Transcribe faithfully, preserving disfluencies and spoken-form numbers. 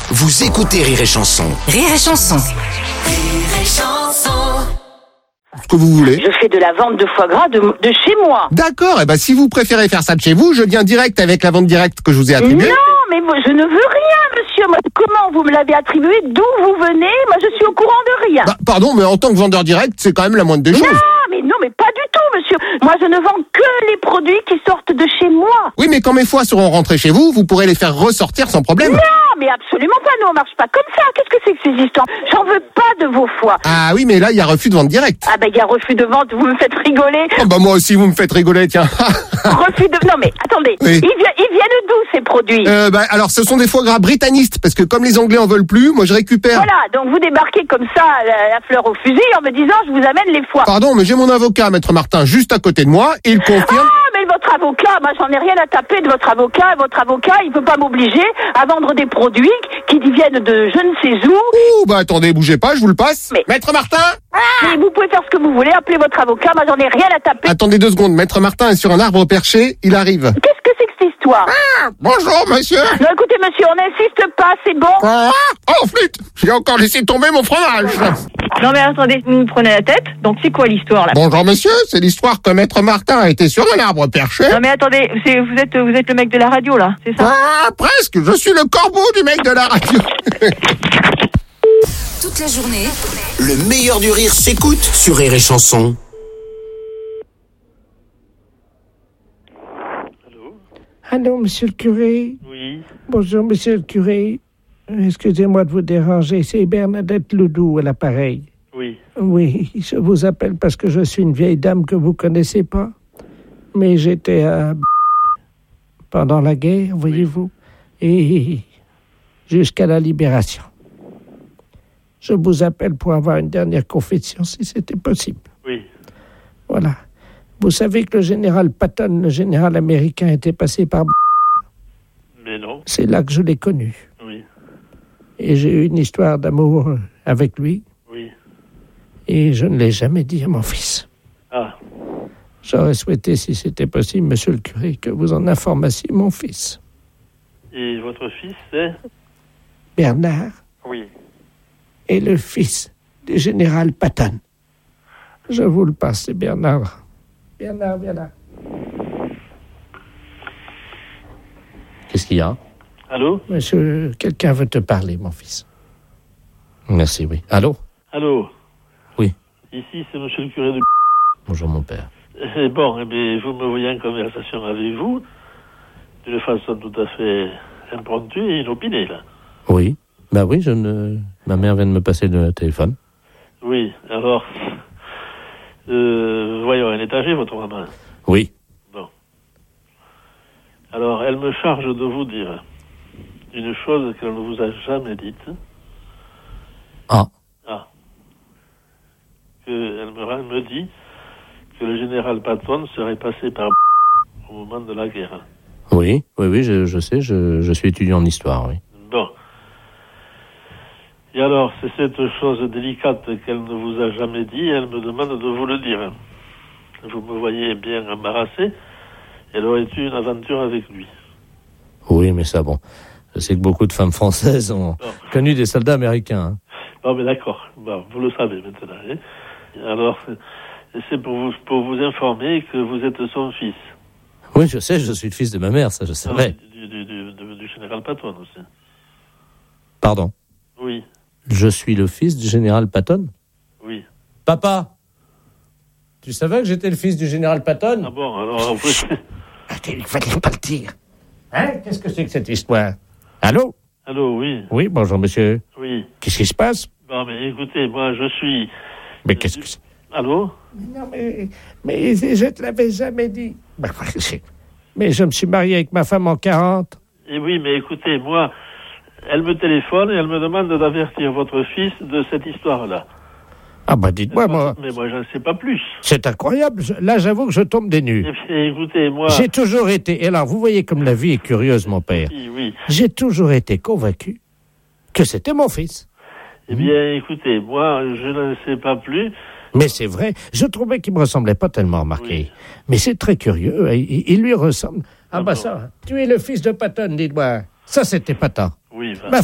Vous écoutez Rire et Chanson. Rire et Chanson. Rire et Chanson. Ce que vous voulez. Je fais de la vente de foie gras de, de chez moi. D'accord, et ben si vous préférez faire ça de chez vous, je viens direct avec la vente directe que je vous ai attribuée. Non, mais moi, je ne veux rien, monsieur. Moi, comment vous me l'avez attribué? D'où vous venez? Moi, je suis au courant de rien. Bah, pardon, mais en tant que vendeur direct, c'est quand même la moindre des choses. Non, mais non, mais pas du tout, monsieur. Moi, je ne vends que les produits qui sortent de chez moi. Oui, mais quand mes foies seront rentrés chez vous, vous pourrez les faire ressortir sans problème. Non, mais absolument pas. Nous, on marche pas comme ça. Qu'est-ce que c'est que ces histoires? J'en veux pas de vos foies. Ah oui, mais là, il y a refus de vente directe. Ah ben, il y a refus de vente. Vous me faites rigoler. Oh bah moi aussi, vous me faites rigoler, tiens. Refus de... Non, mais attendez. Oui. Ils, vi- ils viennent d'où, ces produits? Euh, bah, alors, ce sont des foie gras britannistes, parce que comme les Anglais en veulent plus, moi je récupère... Voilà, donc vous débarquez comme ça, la, la fleur au fusil, en me disant, je vous amène les foies. Pardon, mais j'ai mon avocat, Maître Martin, juste à côté de moi, et il confirme... Ah, mais votre avocat, moi j'en ai rien à taper de votre avocat. Votre avocat, il peut pas m'obliger à vendre des produits qui viennent de je ne sais où. Ouh, bah attendez, bougez pas, je vous le passe. Mais- Maître Martin Mais vous pouvez faire ce que vous voulez, appelez votre avocat, moi j'en ai rien à taper. Attendez deux secondes, Maître Martin est sur un arbre perché, il arrive. Qu'est-ce que c'est que cette histoire? Bonjour, monsieur. Non, écoutez, monsieur, on n'insiste pas, c'est bon. Ah, oh, flûte, j'ai encore laissé tomber mon fromage. Non mais attendez, vous nous prenez la tête. Donc c'est quoi l'histoire là? Bonjour, monsieur, c'est l'histoire que Maître Martin a été sur un arbre perché. Non mais attendez, c'est, vous êtes vous êtes le mec de la radio là, c'est ça? Ah, presque, je suis le corbeau du mec de la radio. Toute la journée, Le meilleur du rire s'écoute sur Rire et Chanson. Allô, monsieur le curé. Oui, Bonjour, monsieur le curé. Excusez-moi de vous déranger, c'est Bernadette Ledoux à l'appareil. oui, Oui, je vous appelle parce que je suis une vieille dame que vous connaissez pas. Mais j'étais à... pendant la guerre, voyez-vous, et jusqu'à la libération. Je vous appelle pour avoir une dernière confession, si c'était possible. oui. Voilà. Vous savez que le général Patton, le général américain, était passé par... Mais non, C'est là que je l'ai connu. oui, Et j'ai eu une histoire d'amour avec lui. oui. Et je ne l'ai jamais dit à mon fils. Ah, J'aurais souhaité, si c'était possible, monsieur le curé, que vous en informassiez mon fils. et votre fils, c'est? Bernard Oui. est le fils du général Patton. Je vous le passe, c'est Bernard. Bernard, viens là. Qu'est-ce qu'il y a? Allô? Monsieur, quelqu'un veut te parler, mon fils. Merci, oui. Allô? Allô? Oui. Ici, c'est monsieur le curé de... Bonjour, mon père. Eh bon, eh bien, vous me voyez en conversation avec vous, d'une façon tout à fait impromptue et inopinée, là. Oui. Bah oui, je ne... Ma mère vient de me passer le téléphone. Oui, alors... Euh, voyons, elle est âgée, votre maman. Oui. Bon. Alors, elle me charge de vous dire une chose qu'elle ne vous a jamais dite. Ah. Ah. Que elle me, elle me dit que le général Patton serait passé par au moment de la guerre. Oui, oui, oui, je, je sais, je, je suis étudiant en histoire, oui. Bon. Et alors, c'est cette chose délicate qu'elle ne vous a jamais dit, elle me demande de vous le dire. Vous me voyez bien embarrassé. Elle aurait eu une aventure avec lui. Oui, mais ça, bon. Je sais que beaucoup de femmes françaises ont Bon. connu des soldats américains. Hein. Bon, mais d'accord. Bon, vous le savez maintenant. Hein. Alors, c'est pour vous, pour vous informer que vous êtes son fils. Oui, je sais, je suis le fils de ma mère, ça je Non, savais. du, du, du, du, du général Patton aussi. Pardon. Oui, Je suis le fils du général Patton? oui. Papa, tu savais que j'étais le fils du général Patton? Ah bon, alors... en fait- Il fallait pas le dire. Hein? Qu'est-ce que c'est que cette histoire? Allô? Allô, oui, Oui, bonjour, monsieur. oui. Qu'est-ce qui se passe? Bon, mais écoutez, moi, je suis... Mais qu'est-ce que c'est? Allô? Non, mais, mais je te l'avais jamais dit. Ben, Mais je me suis marié avec ma femme en quarante. Eh oui, mais écoutez, moi, elle me téléphone et elle me demande d'avertir votre fils de cette histoire-là. Ah bah dites-moi, moi, Mais moi, j'en sais pas plus. c'est incroyable. Je- Là, j'avoue que je tombe des nues. Eh bien, écoutez, moi... J'ai toujours été... Et alors, vous voyez comme la vie est curieuse, mon père. Oui, oui. J'ai toujours été convaincu que c'était mon fils. Eh bien, écoutez, moi, je ne sais pas plus. Mais c'est vrai, je trouvais qu'il me ressemblait pas tellement, remarqué. Oui. Mais c'est très curieux, il, il lui ressemble. Ah, Ah bah bon. ça, tu es le fils de Patton, dis-moi. Ça, c'était Patton. Oui, bah, Ma